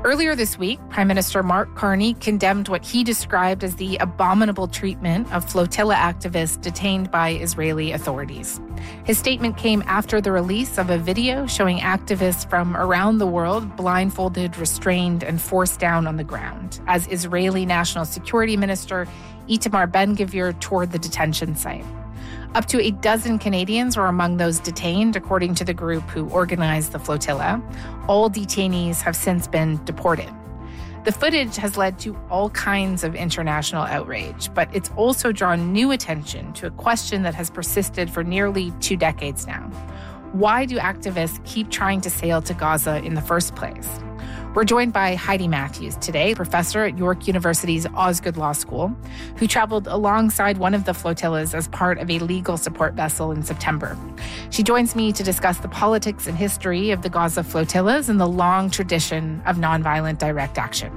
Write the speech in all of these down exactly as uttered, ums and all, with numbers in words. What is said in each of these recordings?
Earlier this week, Prime Minister Mark Carney condemned what he described as the abominable treatment of flotilla activists detained by Israeli authorities. His statement came after the release of a video showing activists from around the world blindfolded, restrained, and forced down on the ground as Israeli National Security Minister Itamar Ben-Gvir toured the detention site. Up to a dozen Canadians were among those detained, according to the group who organized the flotilla. All detainees have since been deported. The footage has led to all kinds of international outrage, but it's also drawn new attention to a question that has persisted for nearly two decades now. Why do activists keep trying to sail to Gaza in the first place? We're joined by Heidi Matthews today, professor at York University's Osgoode Law School, who traveled alongside one of the flotillas as part of a legal support vessel in September. She joins me to discuss the politics and history of the Gaza flotillas and the long tradition of nonviolent direct action.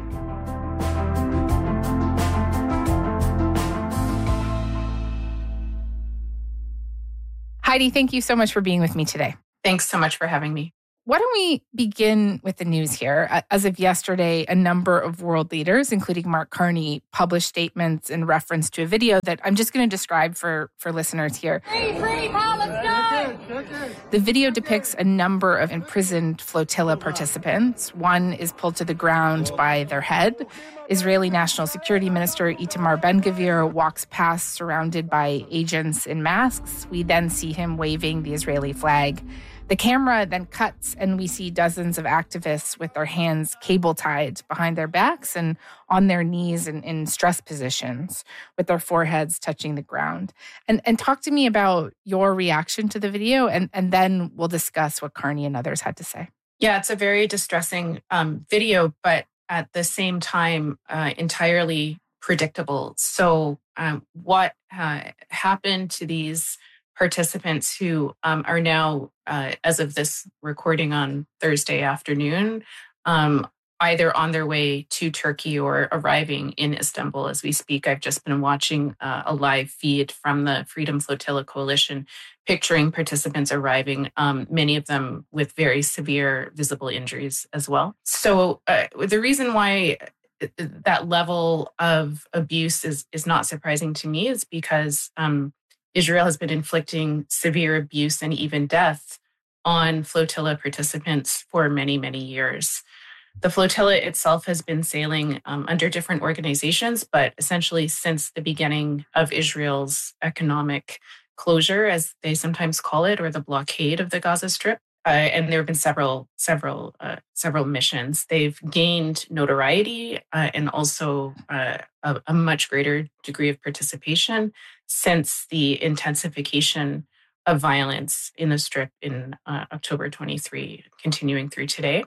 Heidi, thank you so much for being with me today. Thanks so much for having me. Why don't we begin with the news here? As of yesterday, a number of world leaders, including Mark Carney, published statements in reference to a video that I'm just going to describe for, for listeners here. Free, free Palestine! The video depicts a number of imprisoned flotilla participants. One is pulled to the ground by their head. Israeli National Security Minister Itamar Ben-Gvir walks past surrounded by agents in masks. We then see him waving the Israeli flag. The camera then cuts and we see dozens of activists with their hands cable tied behind their backs and on their knees in, in stress positions with their foreheads touching the ground. And, and talk to me about your reaction to the video, and, and then we'll discuss what Carney and others had to say. Yeah, it's a very distressing um, video, but at the same time, uh, entirely predictable. So um, what uh, happened to these participants who um, are now, uh, as of this recording on Thursday afternoon, um, either on their way to Turkey or arriving in Istanbul as we speak. I've just been watching uh, a live feed from the Freedom Flotilla Coalition, picturing participants arriving, um, many of them with very severe visible injuries as well. So uh, the reason why that level of abuse is, is not surprising to me is because um, Israel has been inflicting severe abuse and even death on flotilla participants for many, many years. The flotilla itself has been sailing um, under different organizations, but essentially since the beginning of Israel's economic closure, as they sometimes call it, or the blockade of the Gaza Strip. Uh, and there have been several, several, uh, several missions. They've gained notoriety uh, and also uh, a, a much greater degree of participation since the intensification of violence in the Strip in uh, October twenty-three, continuing through today.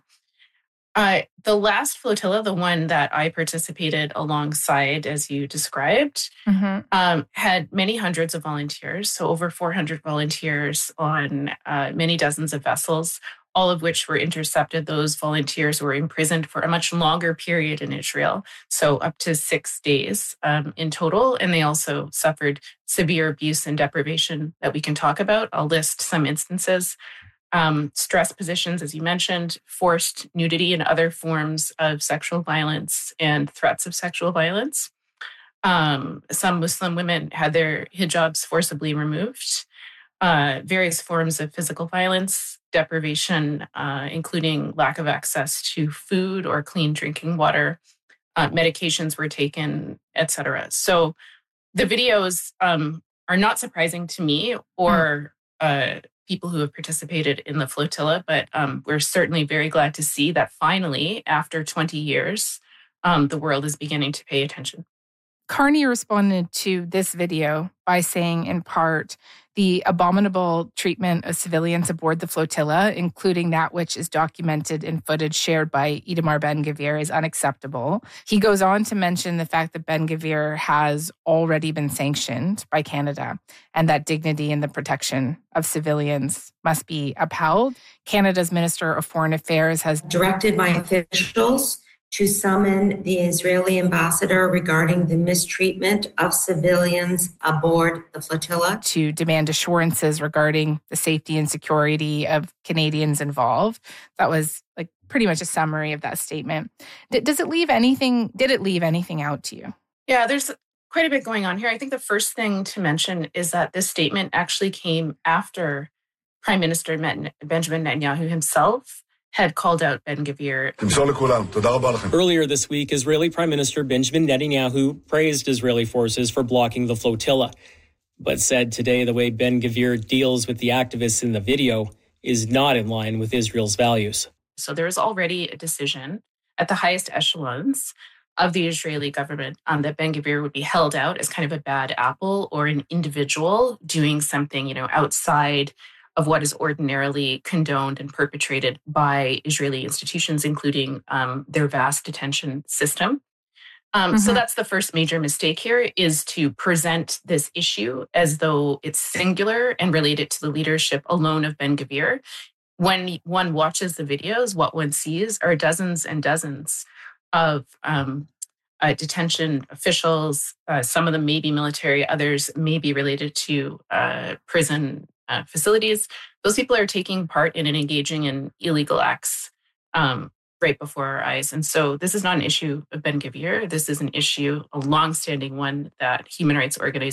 Uh, the last flotilla, the one that I participated alongside, as you described, mm-hmm. um, had many hundreds of volunteers, so over four hundred volunteers on uh, many dozens of vessels, all of which were intercepted. Those volunteers were imprisoned for a much longer period in Israel, so up to six days um, in total, and they also suffered severe abuse and deprivation that we can talk about. I'll list some instances. Um, stress positions, as you mentioned, forced nudity and other forms of sexual violence and threats of sexual violence. Um, some Muslim women had their hijabs forcibly removed. Uh, various forms of physical violence, deprivation, uh, including lack of access to food or clean drinking water. Uh, medications were taken, et cetera. So the videos um, are not surprising to me or mm. uh, people who have participated in the flotilla, but um, we're certainly very glad to see that finally, after twenty years, um, the world is beginning to pay attention. Carney responded to this video by saying, in part, the abominable treatment of civilians aboard the flotilla, including that which is documented in footage shared by Itamar Ben-Gvir, is unacceptable. He goes on to mention the fact that Ben-Gvir has already been sanctioned by Canada and that dignity and the protection of civilians must be upheld. Canada's Minister of Foreign Affairs has directed my officials to summon the Israeli ambassador regarding the mistreatment of civilians aboard the flotilla, to demand assurances regarding the safety and security of Canadians involved. That was like pretty much a summary of that statement. D- does it leave anything, did it leave anything out to you? Yeah, there's quite a bit going on here. I think the first thing to mention is that this statement actually came after Prime Minister Benjamin Netanyahu himself had called out Ben-Gvir. Earlier this week, Israeli Prime Minister Benjamin Netanyahu praised Israeli forces for blocking the flotilla, but said today the way Ben-Gvir deals with the activists in the video is not in line with Israel's values. So there is already a decision at the highest echelons of the Israeli government um, that Ben-Gvir would be held out as kind of a bad apple or an individual doing something, you know, outside of what is ordinarily condoned and perpetrated by Israeli institutions, including um, their vast detention system. Um, mm-hmm. So that's the first major mistake here, is to present this issue as though it's singular and related to the leadership alone of Ben-Gvir. When one watches the videos, what one sees are dozens and dozens of um, uh, detention officials. Uh, some of them may be military, others may be related to uh, prison Uh, facilities. Those people are taking part in and engaging in illegal acts um, right before our eyes. And so this is not an issue of Ben-Gvir. This is an issue, a longstanding one, that human rights organizations